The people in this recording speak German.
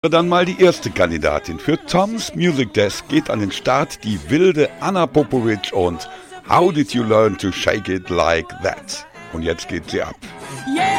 Dann mal die erste Kandidatin. Für Tom's Music Desk geht an den Start die wilde Anna Popovic und How Did You Learn to Shake It Like That? Und jetzt geht sie ab. Yeah!